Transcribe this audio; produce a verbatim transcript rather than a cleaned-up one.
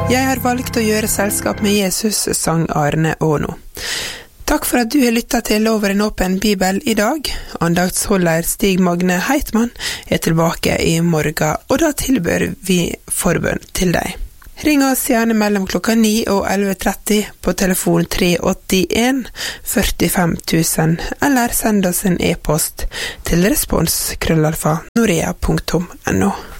Jeg har valgt å gjøre selskap med Jesus, sang Arne Åno. Takk for at du har lyttet til Over en åpen bibel i dag. Andaktsholder Stig Magne Heitmann er tilbake i morgen, og da tilbør vi forbønn til deg. Ring oss gjerne mellom klokka ni og elleve tretti på telefon tre åtte en førtifem tusen, eller send oss en e-post til respons krøllalfa norea punktum no.